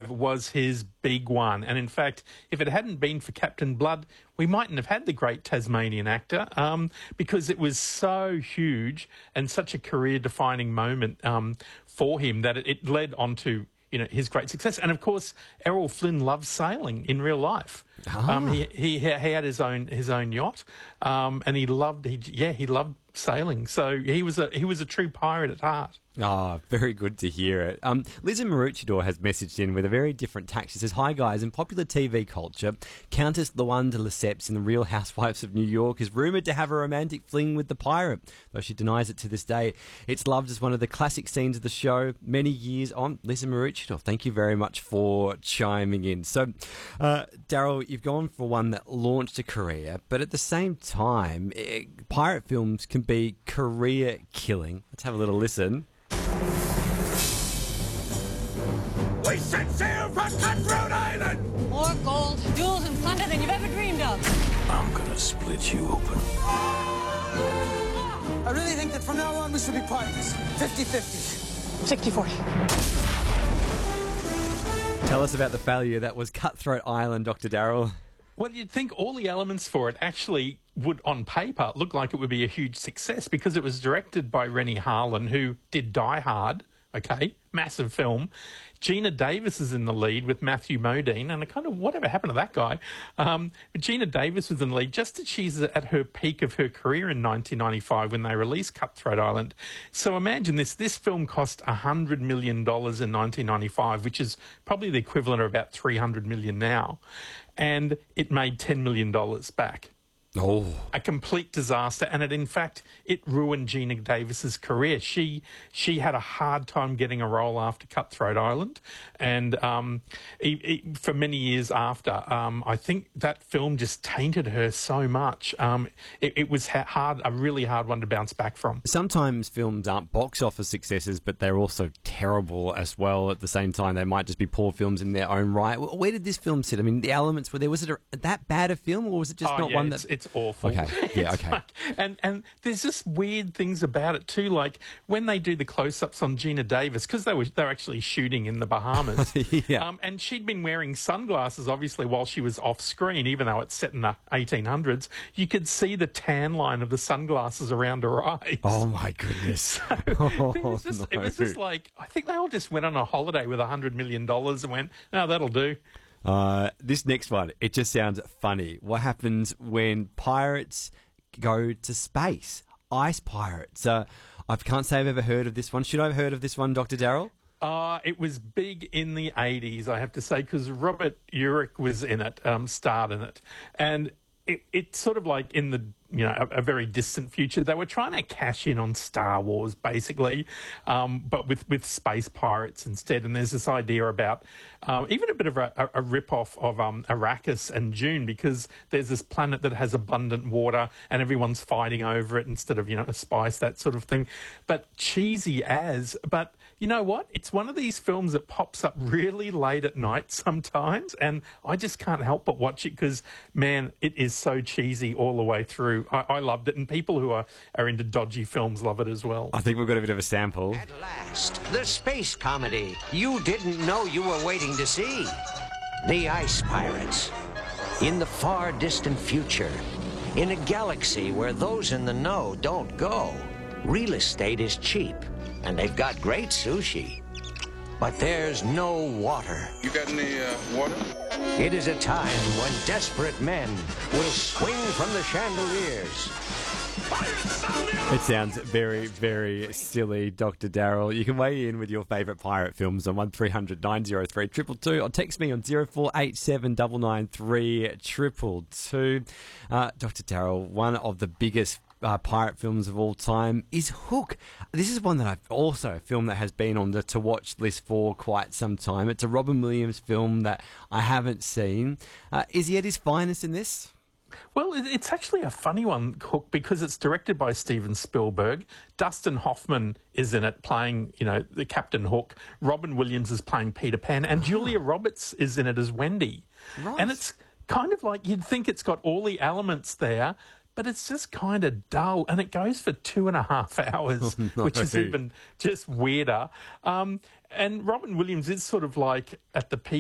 was his big one. And in fact, if it hadn't been for Captain Blood, we mightn't have had the great Tasmanian actor, because it was so huge and such a career-defining moment for him that it led on to his great success. And of course, Errol Flynn loves sailing in real life. He had his own yacht, and he loved sailing. So he was a true pirate at heart. Oh, very good to hear it. Liza Maroochydore has messaged in with a very different tack. She says, "Hi guys, in popular TV culture, Countess Luanda Lesseps in The Real Housewives of New York is rumoured to have a romantic fling with the pirate, though she denies it to this day. It's loved as one of the classic scenes of the show many years on." Liza Maroochydore, thank you very much for chiming in. So, Daryl, you've gone for one that launched a career, but at the same time, pirate films can be career killing. Let's have a little listen. We set sail for Cutthroat Island! More gold, jewels, and plunder than you've ever dreamed of. I'm gonna split you open. I really think that from now on we should be partners. 50-50. 60-40. Tell us about the failure that was Cutthroat Island, Dr. Daryl. Well, you'd think all the elements for it actually would, on paper, look like it would be a huge success because it was directed by Rennie Harlin, who did Die Hard, massive film. Gina Davis is in the lead with Matthew Modine, and whatever happened to that guy? But Gina Davis was in the lead just as she's at her peak of her career in 1995 when they released Cutthroat Island. So imagine this. This film cost $100 million in 1995, which is probably the equivalent of about $300 million now. And it made $10 million back. Oh. A complete disaster, and it ruined Gina Davis's career. She had a hard time getting a role after Cutthroat Island, and for many years after, I think that film just tainted her so much. It was a really hard one to bounce back from. Sometimes films aren't box office successes, but they're also terrible as well. At the same time, they might just be poor films in their own right. Where did this film sit? I mean, the elements were there. Was it that bad a film, or was it just not one that... It's awful. Okay, yeah, okay. And there's just weird things about it too, like when they do the close-ups on Gina Davis, because they're actually shooting in the Bahamas. Yeah. And she'd been wearing sunglasses, obviously, while she was off screen, even though it's set in the 1800s. You could see the tan line of the sunglasses around her eyes. Oh, my goodness. It was just like, I think they all just went on a holiday with $100 million and went, "Oh, that'll do." This next one, it just sounds funny. What happens when pirates go to space? Ice pirates. I can't say I've ever heard of this one. Should I have heard of this one, Dr. Daryl? It was big in the 80s, I have to say, because Robert Urich was in it, starred in it. And it's sort of like in the, a very distant future. They were trying to cash in on Star Wars, basically, but with space pirates instead. And there's this idea about even a bit of a rip-off of Arrakis and Dune, because there's this planet that has abundant water and everyone's fighting over it instead of, spice, that sort of thing. But cheesy but you know what? It's one of these films that pops up really late at night sometimes, and I just can't help but watch it because, man, it is so cheesy all the way through. I loved it, and people who are into dodgy films love it as well. I think we've got a bit of a sample. At last, the space comedy you didn't know you were waiting to see. The Ice Pirates. In the far distant future, in a galaxy where those in the know don't go, real estate is cheap, and they've got great sushi. But there's no water. You got any water? It is a time when desperate men will swing from the chandeliers. It sounds very, very silly, Dr. Daryl. You can weigh in with your favourite pirate films on 1300 903 222 or text me on 0487 993 222. Dr. Daryl, one of the biggest pirate films of all time is Hook. This is one that I've also a film that has been on the to watch list for quite some time. It's a Robin Williams film that I haven't seen. Is he at his finest in this? Well, it's actually a funny one, Hook, because it's directed by Steven Spielberg. Dustin Hoffman is in it playing, the Captain Hook. Robin Williams is playing Peter Pan, and Julia Roberts is in it as Wendy. Right. And it's kind of like you'd think it's got all the elements there, but it's just kind of dull, and it goes for 2.5 hours, which is even just weirder. And Robin Williams is sort of like at the peak